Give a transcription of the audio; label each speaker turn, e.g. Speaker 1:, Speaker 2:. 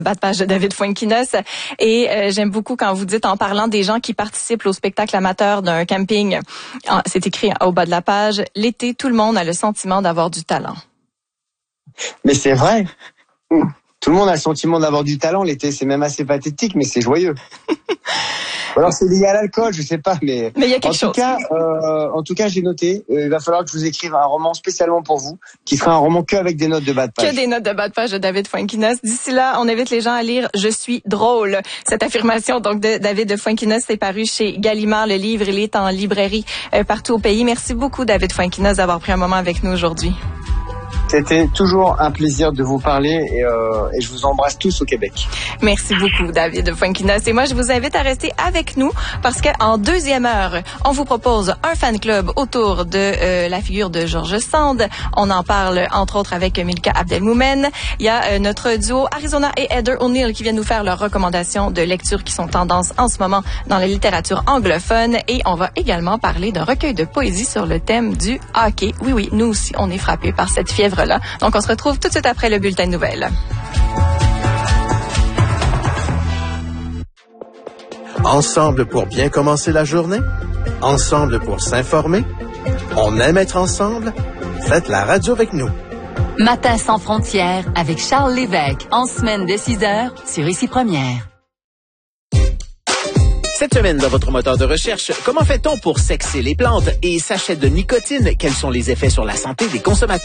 Speaker 1: Bas de page de David Fuenquinos. Et j'aime beaucoup quand vous dites, en parlant des gens qui participent au spectacle amateur d'un camping, c'est écrit au bas de la page, l'été, tout le monde a le sentiment d'avoir du talent.
Speaker 2: Mais c'est vrai. Tout le monde a le sentiment d'avoir du talent l'été. C'est même assez pathétique, mais c'est joyeux. Alors c'est lié à l'alcool, je sais pas, mais
Speaker 1: il y a quelque chose.
Speaker 2: En tout cas, j'ai noté. Il va falloir que je vous écrive un roman spécialement pour vous, qui sera un roman que avec des notes de bas de page.
Speaker 1: Que des notes de bas de page de David Fuenquinos. D'ici là, on invite les gens à lire Je suis drôle. Cette affirmation donc de David Fuenquinos est parue chez Gallimard. Le livre, il est en librairie partout au pays. Merci beaucoup David Fuenquinos d'avoir pris un moment avec nous aujourd'hui.
Speaker 2: C'était toujours un plaisir de vous parler et je vous embrasse tous au Québec.
Speaker 1: Merci beaucoup, David Fuenquinos. Et moi, je vous invite à rester avec nous parce qu'en deuxième heure, on vous propose un fan club autour de la figure de George Sand. On en parle, entre autres, avec Milka Abdelmoumen. Il y a notre duo Arizona et Heather O'Neill qui viennent nous faire leurs recommandations de lecture qui sont tendance en ce moment dans la littérature anglophone. Et on va également parler d'un recueil de poésie sur le thème du hockey. Oui, nous aussi, on est frappés par cette fièvre-là. Donc, on se retrouve tout de suite après le bulletin de nouvelles.
Speaker 3: Ensemble pour bien commencer la journée? Ensemble pour s'informer? On aime être ensemble? Faites la radio avec nous.
Speaker 4: Matin sans frontières avec Charles Lévesque, en semaine de 6h sur Ici Première.
Speaker 5: Cette semaine, dans votre moteur de recherche, comment fait-on pour sexer les plantes et sachets de nicotine? Quels sont les effets sur la santé des consommateurs?